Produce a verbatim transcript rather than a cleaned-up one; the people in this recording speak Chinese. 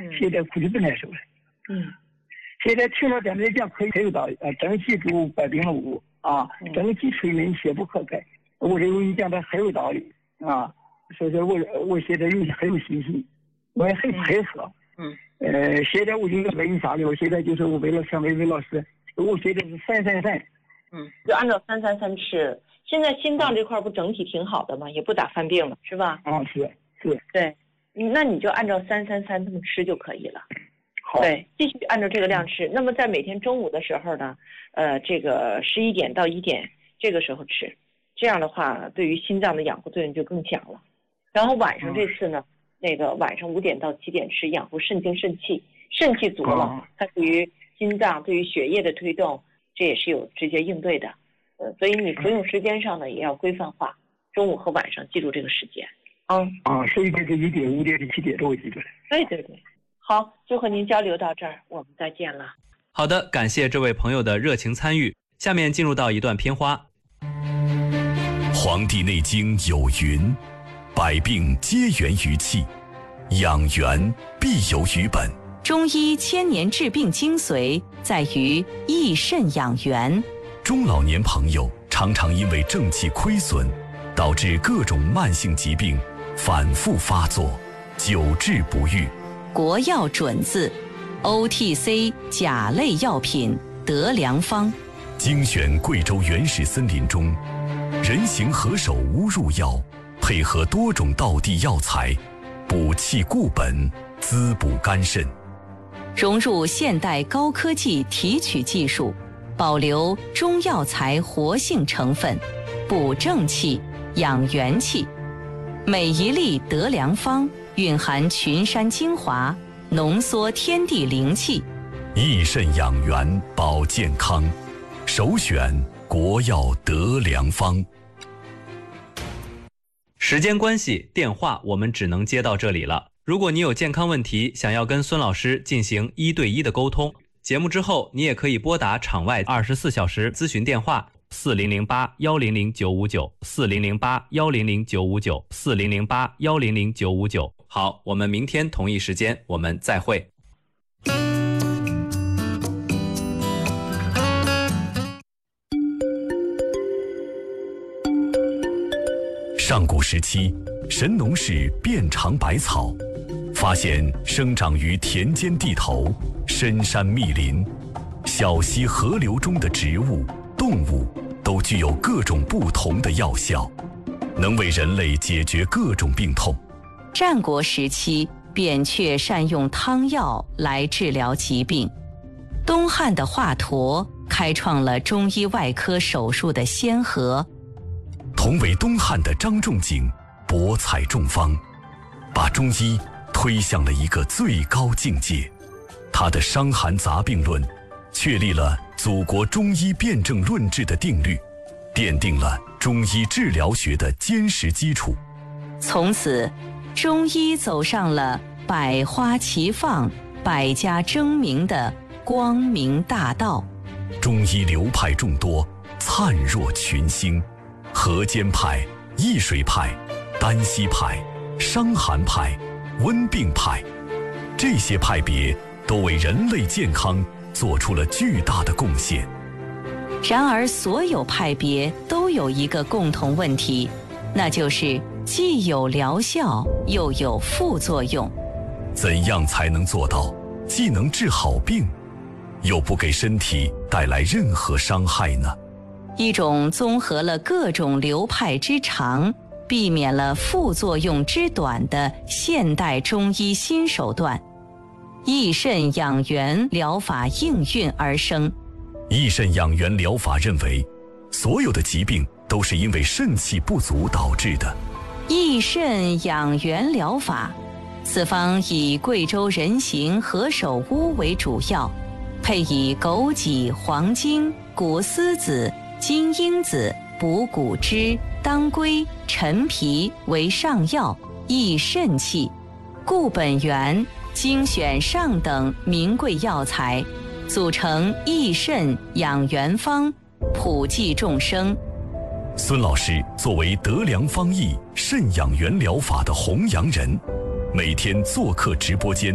现在估计不难受了。 嗯， 现在听了咱们讲可以可以到呃正气主百病无啊，正气催眠邪不可改。我认为你讲的很有道理啊，所以说我我现在有很有信心，我也很配合。 嗯， 呃，现在我就要问啥呢？我现在就是我为了想问问老师，我现在是三三三。 嗯，就按照三三三吃。现在心脏这块不整体挺好的吗？也不打犯病了，是吧？ 啊，是是。 对，那你就按照三三三这么吃就可以了。 好。 对，继续按照这个量吃。那么在每天中午的时候呢，呃，这个十一点到一点这个时候吃，这样的话对于心脏的养护作用就更强了。然后晚上这次呢，嗯、那个晚上五点到七点吃，养护肾精肾气，肾气足了，啊、它对于心脏对于血液的推动，这也是有直接应对的。呃，所以你服用时间上呢也要规范化，中午和晚上记住这个时间。嗯啊，十一点至一点，五点至七点都会记住的。 对对对，好，就和您交流到这儿，我们再见了。 好的，感谢这位朋友的热情参与。下面进入到一段片花。 《黄帝内经》有云：“百病皆源于气，养元必有于本。” 中医千年治病精髓在于益肾养元。 中老年朋友常常因为正气亏损，导致各种慢性疾病反复发作，久治不愈。 国药准字 O T C 甲类药品得良方， 精选贵州原始森林中人形何首乌入药，配合多种道地药材，补气固本，滋补肝肾。 融入现代高科技提取技术，保留中药材活性成分，补正气，养元气。每一粒得良方蕴含群山精华，浓缩天地灵气， 益肾养元保健康，首选国药得良方。 时间关系，电话我们只能接到这里了。如果你有健康问题，想要跟孙老师进行一对一的沟通，节目之后你也可以拨打场外二十四小时咨询电话四零零八幺零零九五九四零零八幺零零九五九四零零八幺零零九五九。好，我们明天同一时间我们再会。 上古时期，神农氏遍尝百草，发现生长于田间地头、深山密林、小溪河流中的植物、动物都具有各种不同的药效，能为人类解决各种病痛。 战国时期，扁鹊善用汤药来治疗疾病。东汉的华佗开创了中医外科手术的先河。 同为东汉的张仲景博采众方，把中医推向了一个最高境界。他的《伤寒杂病论》确立了祖国中医辨证论治的定律，奠定了中医治疗学的坚实基础。 从此，中医走上了百花齐放、百家争鸣的光明大道。 中医流派众多，灿若群星。河间派、易水派、丹溪派、伤寒派、温病派，这些派别都为人类健康做出了巨大的贡献。 然而，所有派别都有一个共同问题，那就是既有疗效，又有副作用。 怎样才能做到既能治好病，又不给身体带来任何伤害呢？ 一种综合了各种流派之长，避免了副作用之短的现代中医新手段——益肾养元疗法应运而生。 益肾养元疗法认为，所有的疾病都是因为肾气不足导致的。 益肾养元疗法，此方以贵州人形何首乌为主要，配以枸杞、黄精、谷丝子、金樱子、补骨脂、当归、陈皮为上药，益肾气，固本源，精选上等名贵药材，组成益肾养元方，普济众生。 孙老师作为得良方益肾养元疗法的弘扬人，每天做客直播间